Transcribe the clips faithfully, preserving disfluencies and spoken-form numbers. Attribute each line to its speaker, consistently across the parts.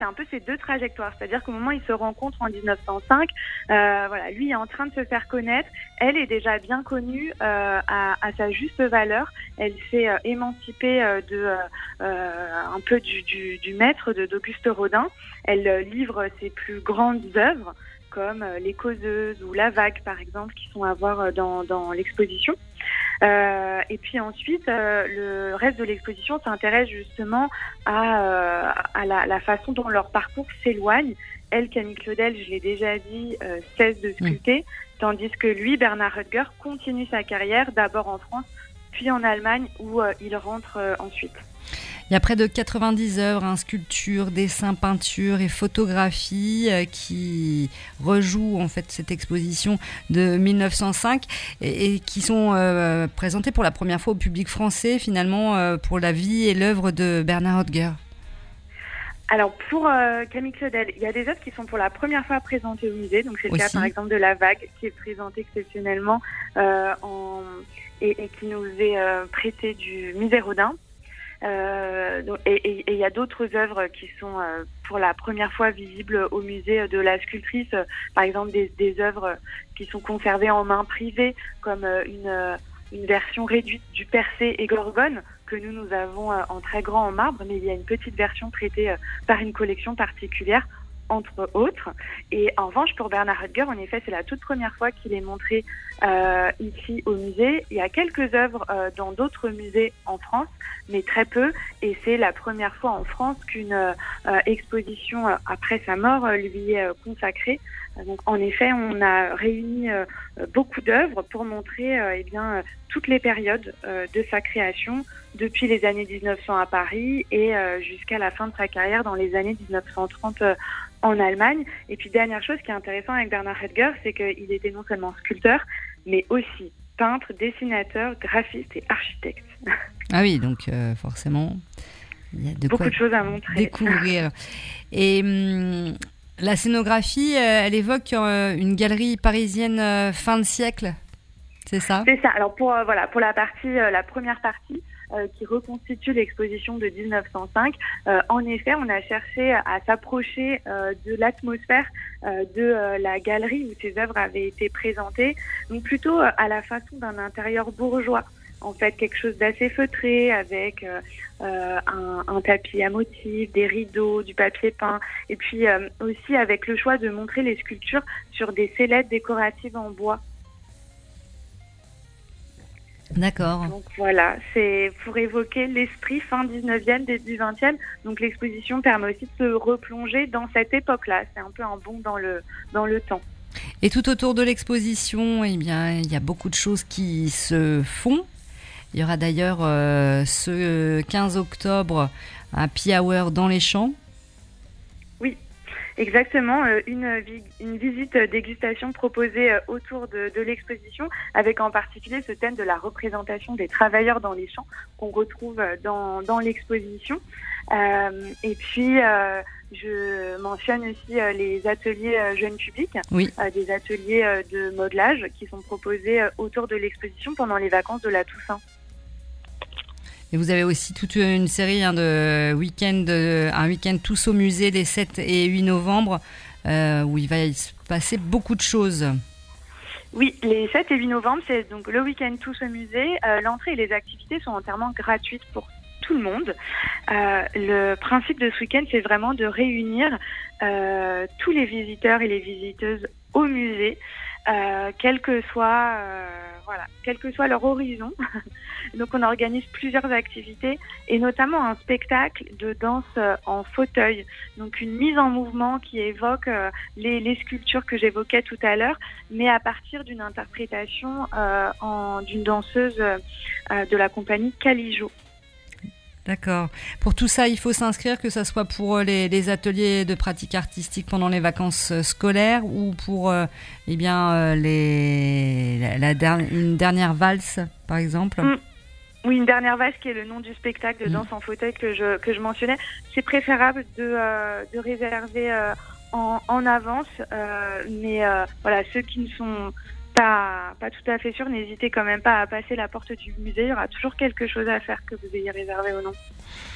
Speaker 1: c'est un peu ces deux trajectoires. C'est-à-dire qu'au moment où ils se rencontrent en dix-neuf cent cinq, euh, voilà, lui est en train de se faire connaître. Elle est déjà bien connue euh, à, à sa juste valeur. Elle s'est euh, émancipée euh, de euh, un peu du, du, du maître de, d'Auguste Rodin. Elle euh, livre ses plus grandes œuvres, comme euh, Les Causeuses ou La Vague, par exemple, qui sont à voir dans, dans l'exposition. Euh, et puis ensuite, euh, le reste de l'exposition s'intéresse justement à, euh, à la, la façon dont leur parcours s'éloigne. Elle, Camille Claudel, je l'ai déjà dit, euh, cesse de sculpter, mmh. tandis que lui, Bernard Rutger, continue sa carrière, d'abord en France, puis en Allemagne, où euh, il rentre euh, ensuite.
Speaker 2: Il y a près de quatre-vingt-dix œuvres, hein, sculptures, dessins, peintures et photographies euh, qui rejouent en fait cette exposition de mille neuf cent cinq et, et qui sont euh, présentées pour la première fois au public français finalement euh, pour la vie et l'œuvre de Bernard Rutger.
Speaker 1: Alors pour euh, Camille Claudel, il y a des œuvres qui sont pour la première fois présentées au musée. Donc c'est le
Speaker 2: Aussi.
Speaker 1: cas par exemple de La Vague qui est présentée exceptionnellement euh, en, et, et qui nous est euh, prêtée du musée Rodin. Euh, et il y a d'autres œuvres qui sont euh, pour la première fois visibles au musée de la sculptrice, euh, par exemple des, des œuvres qui sont conservées en main privée, comme euh, une, euh, une version réduite du Persée et Gorgone que nous nous avons euh, en très grand en marbre, mais il y a une petite version prêtée euh, par une collection particulière, entre autres. Et en revanche, pour Bernard Rutger, en effet, c'est la toute première fois qu'il est montré euh, ici au musée. Il y a quelques œuvres euh, dans d'autres musées en France, mais très peu. Et c'est la première fois en France qu'une euh, exposition euh, après sa mort euh, lui est euh, consacrée. Donc, en effet, on a réuni euh, beaucoup d'œuvres pour montrer euh, eh bien, euh, toutes les périodes euh, de sa création, depuis les années dix-neuf cents à Paris et euh, jusqu'à la fin de sa carrière dans les années dix-neuf cent trente euh, en Allemagne. Et puis, dernière chose qui est intéressante avec Bernard Rutger, c'est qu'il était non seulement sculpteur, mais aussi peintre, dessinateur, graphiste et architecte.
Speaker 2: Ah oui, donc euh, forcément, il y a de
Speaker 1: beaucoup
Speaker 2: quoi
Speaker 1: de choses à montrer.
Speaker 2: Découvrir. Et hum, la scénographie, euh, elle évoque euh, une galerie parisienne euh, fin de siècle, c'est ça ?
Speaker 1: C'est ça. Alors pour euh, voilà, pour la partie, euh, la première partie euh, qui reconstitue l'exposition de dix-neuf cent cinq, euh, en effet, on a cherché à s'approcher euh, de l'atmosphère euh, de euh, la galerie où ces œuvres avaient été présentées, donc plutôt euh, à la façon d'un intérieur bourgeois. En fait, quelque chose d'assez feutré avec euh, euh, un, un tapis à motifs, des rideaux, du papier peint, et puis euh, aussi avec le choix de montrer les sculptures sur des sellettes décoratives en bois.
Speaker 2: D'accord.
Speaker 1: Donc voilà, c'est pour évoquer l'esprit fin dix-neuvième, début vingtième. Donc l'exposition permet aussi de se replonger dans cette époque-là. C'est un peu un bond dans le, dans le temps.
Speaker 2: Et tout autour de l'exposition, eh bien, il y a beaucoup de choses qui se font. Il y aura d'ailleurs euh, ce quinze octobre un Happy Hour dans les champs.
Speaker 1: Oui, exactement. Euh, une, vi- une visite dégustation proposée euh, autour de, de l'exposition, avec en particulier ce thème de la représentation des travailleurs dans les champs qu'on retrouve dans, dans l'exposition. Euh, et puis, euh, je mentionne aussi euh, les ateliers euh, jeunes publics,
Speaker 2: oui.
Speaker 1: euh, des ateliers euh, de modelage qui sont proposés euh, autour de l'exposition pendant les vacances de la Toussaint.
Speaker 2: Et vous avez aussi toute une série hein, de week-end, un week-end tous au musée les sept et huit novembre, euh, où il va se passer beaucoup de choses.
Speaker 1: Oui, les sept et huit novembre, c'est donc le week-end tous au musée. Euh, l'entrée et les activités sont entièrement gratuites pour tout le monde. Euh, le principe de ce week-end, c'est vraiment de réunir euh, tous les visiteurs et les visiteuses au musée, euh, quel que soit, euh, voilà, quel que soit leur horizon. Donc on organise plusieurs activités et notamment un spectacle de danse euh, en fauteuil. Donc une mise en mouvement qui évoque euh, les, les sculptures que j'évoquais tout à l'heure, mais à partir d'une interprétation euh, en, d'une danseuse euh, de la compagnie Calijo.
Speaker 2: D'accord. Pour tout ça, il faut s'inscrire, que ce soit pour les, les ateliers de pratique artistique pendant les vacances scolaires ou pour euh, eh bien, euh, les, la, la der- une dernière valse, par exemple.
Speaker 1: Mmh. Oui, une dernière valse qui est le nom du spectacle de danse mmh. en fauteuil que je, que je mentionnais. C'est préférable de, euh, de réserver euh, en, en avance, euh, mais euh, voilà, ceux qui ne sont Pas, pas tout à fait sûr, n'hésitez quand même pas à passer la porte du musée, il y aura toujours quelque chose à faire que vous ayez réservé ou non.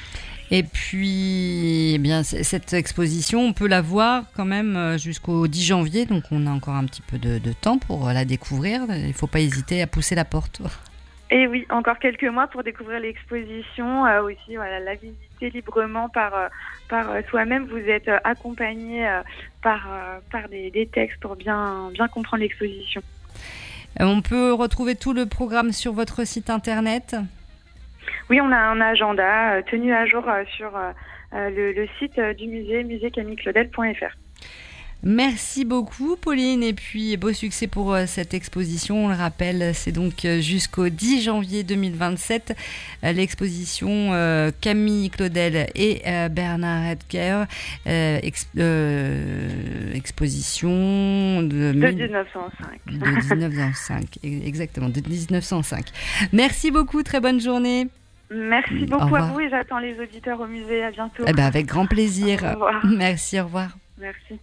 Speaker 2: Et puis, eh bien, cette exposition, on peut la voir quand même jusqu'au dix janvier, donc on a encore un petit peu de, de temps pour la découvrir. Il ne faut pas hésiter à pousser la porte.
Speaker 1: Et oui, encore quelques mois pour découvrir l'exposition, euh, aussi voilà, la visiter librement par, euh, par euh, soi-même. Vous êtes euh, accompagné euh, par, euh, par des, des textes pour bien, bien comprendre l'exposition.
Speaker 2: On peut retrouver tout le programme sur votre site internet ?
Speaker 1: Oui, on a un agenda euh, tenu à jour euh, sur euh, le, le site euh, du musée, musée camille claudel point f r.
Speaker 2: Merci beaucoup Pauline et puis beau succès pour euh, cette exposition. On le rappelle, c'est donc euh, jusqu'au dix janvier deux mille vingt-sept euh, l'exposition euh, Camille Claudel et euh, Bernard Edker, euh, ex, euh, exposition de,
Speaker 1: de dix-neuf cent cinq.
Speaker 2: De dix-neuf cent cinq, exactement, de dix-neuf cent cinq. Merci beaucoup, très bonne journée.
Speaker 1: Merci beaucoup à vous et j'attends les auditeurs au musée. À bientôt.
Speaker 2: Eh ben, avec grand plaisir.
Speaker 1: Au revoir.
Speaker 2: Merci, au revoir.
Speaker 1: Merci.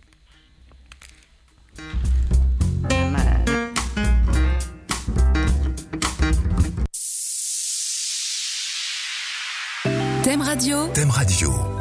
Speaker 3: Thème Radio. Thème Radio.